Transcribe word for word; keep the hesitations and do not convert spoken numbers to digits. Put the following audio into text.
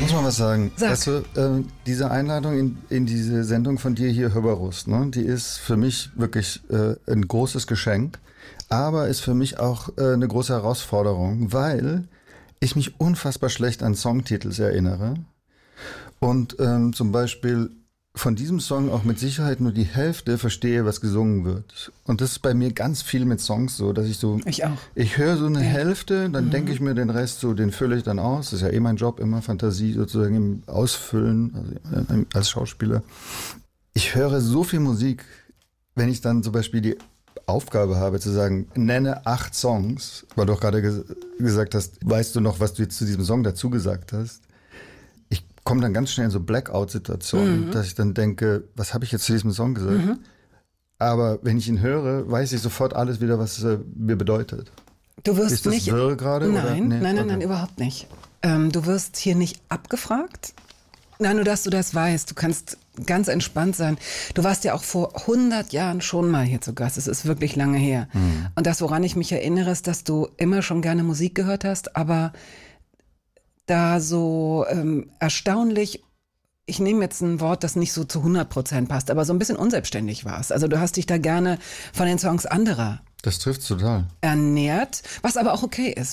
muss mal was sagen. Sag. Weißt du, äh, diese Einladung in, in diese Sendung von dir hier, Hörbarust, ne, die ist für mich wirklich äh, ein großes Geschenk, aber ist für mich auch äh, eine große Herausforderung, weil ich mich unfassbar schlecht an Songtitels erinnere und ähm, zum Beispiel von diesem Song auch mit Sicherheit nur die Hälfte verstehe, was gesungen wird. Und das ist bei mir ganz viel mit Songs so, dass ich so... Ich auch. Ich höre so eine Ja. Hälfte, dann mhm. denke ich mir den Rest so, den fülle ich dann aus. Das ist ja eh mein Job, immer Fantasie sozusagen im Ausfüllen, also äh, als Schauspieler. Ich höre so viel Musik, wenn ich dann zum Beispiel die Aufgabe habe zu sagen, nenne acht Songs, weil du auch gerade ges- gesagt hast, weißt du noch, was du jetzt zu diesem Song dazu gesagt hast? Komme dann ganz schnell in so Blackout-Situationen, mhm. dass ich dann denke, was habe ich jetzt zu diesem Song gesagt? Mhm. Aber wenn ich ihn höre, weiß ich sofort alles wieder, was er mir bedeutet. Du wirst Ist das nicht wirr gerade? Nein, oder? Nee, nein, nein, okay. nein, überhaupt nicht. Ähm, du wirst hier nicht abgefragt. Nein, nur dass du das weißt. Du kannst ganz entspannt sein. Du warst ja auch vor hundert Jahren schon mal hier zu Gast. Es ist wirklich lange her. Mhm. Und das, woran ich mich erinnere, ist, dass du immer schon gerne Musik gehört hast, aber da so ähm, erstaunlich, ich nehme jetzt ein Wort, das nicht so zu hundert Prozent passt, aber so ein bisschen unselbstständig warst. Also du hast dich da gerne von den Songs anderer Das trifft's total. ernährt, was aber auch okay ist.